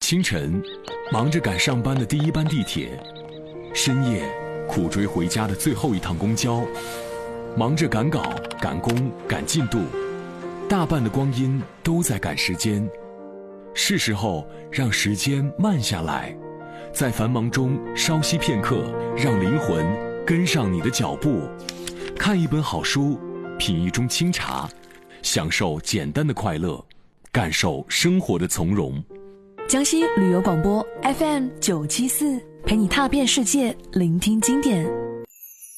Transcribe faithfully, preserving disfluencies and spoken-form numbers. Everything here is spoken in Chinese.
清晨，忙着赶上班的第一班地铁；深夜，苦追回家的最后一趟公交；忙着赶稿、赶工、赶进度，大半的光阴都在赶时间。是时候让时间慢下来，在繁忙中稍息片刻，让灵魂跟上你的脚步。看一本好书，品一盅清茶，享受简单的快乐，感受生活的从容。 江西旅游广播 F M 九七四，陪你踏遍世界，聆听经典。